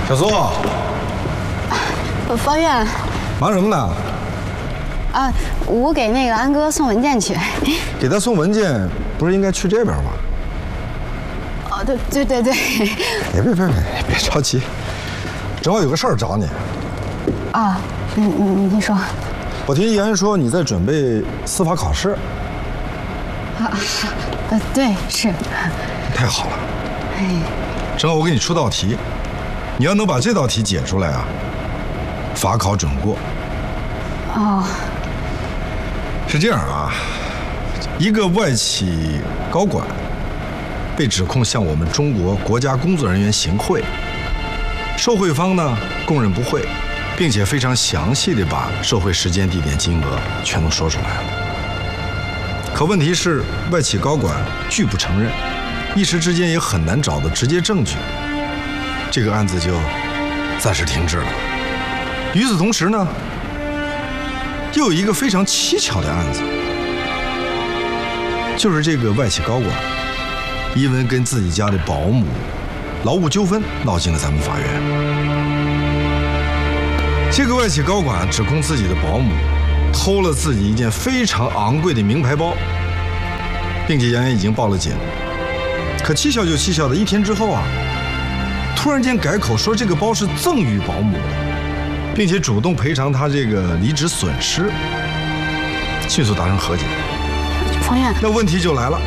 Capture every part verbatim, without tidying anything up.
小苏， 方院， 忙什么呢？ 啊，我给那个安哥送文件去。 给他送文件，不是应该去这边吗？ 哦，对对对对。 别别别别别着急，正好有个事儿找你。 啊，你你你说。 我听妍妍说你在准备司法考试。 啊，呃，对，是。 太好了。 哎。 正好我给你出道题，你要能把这道题解出来啊，法考准过。 哦。 是这样啊，一个外企高管被指控向我们中国国家工作人员行贿，受贿方呢供认不讳，并且非常详细地把受贿时间、地点、金额全都说出来了。可问题是，外企高管拒不承认，一时之间也很难找到直接证据，这个案子就暂时停滞了。与此同时呢，又有一个非常蹊跷的案子，就是这个外企高管因为跟自己家的保姆劳务纠纷闹进了咱们法院。这个外企高管指控自己的保姆偷了自己一件非常昂贵的名牌包，并且妍妍已经报了警。可蹊跷就蹊跷的，一天之后啊，突然间改口说这个包是赠予保姆的，并且主动赔偿他这个离职损失，迅速达成和解。 方院， 那问题就来了，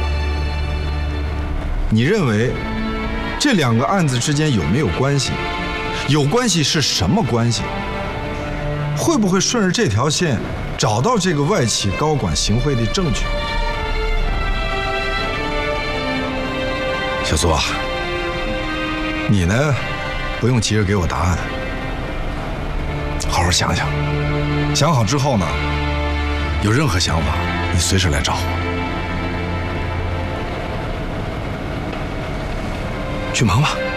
你认为这两个案子之间有没有关系？有关系是什么关系？会不会顺着这条线找到这个外企高管行贿的证据？小苏啊，你呢，不用急着给我答案，好好想想，想好之后呢，有任何想法，你随时来找我。去忙吧。